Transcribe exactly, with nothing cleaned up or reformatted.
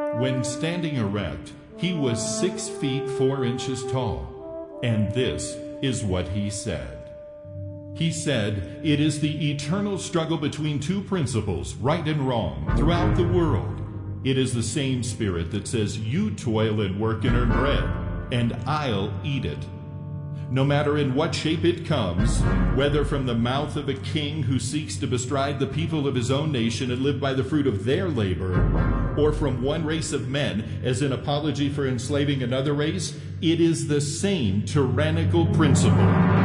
When standing erect, he was six feet four inches tall, and this is what he said. He said, "It is the eternal struggle between two principles, right and wrong, throughout the world. It is the same spirit that says, 'You toil and work and earn bread, and I'll eat it.' No matter in what shape it comes, whether from the mouth of a king who seeks to bestride the people of his own nation and live by the fruit of their labor, or from one race of men as an apology for enslaving another race, it is the same tyrannical principle.